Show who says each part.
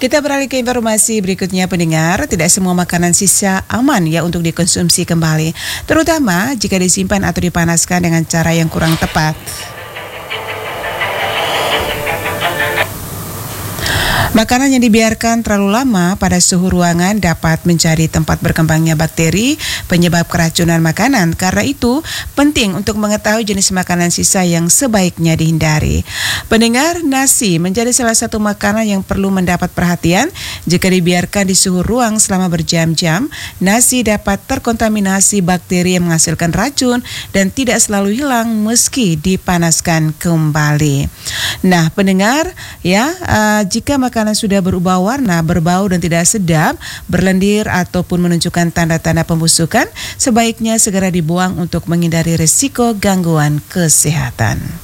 Speaker 1: Kita beralih ke informasi berikutnya, pendengar. Tidak semua makanan sisa aman ya untuk dikonsumsi kembali, terutama jika disimpan atau dipanaskan dengan cara yang kurang tepat. Makanan yang dibiarkan terlalu lama pada suhu ruangan dapat menjadi tempat berkembangnya bakteri penyebab keracunan makanan. Karena itu, penting untuk mengetahui jenis makanan sisa yang sebaiknya dihindari. Pendengar, nasi menjadi salah satu makanan yang perlu mendapat perhatian. Jika dibiarkan di suhu ruang selama berjam-jam, nasi dapat terkontaminasi bakteri yang menghasilkan racun dan tidak selalu hilang meski dipanaskan kembali. Nah, pendengar, ya, jika makanan sudah berubah warna, berbau dan tidak sedap, berlendir ataupun menunjukkan tanda-tanda pembusukan, sebaiknya segera dibuang untuk menghindari risiko gangguan kesehatan.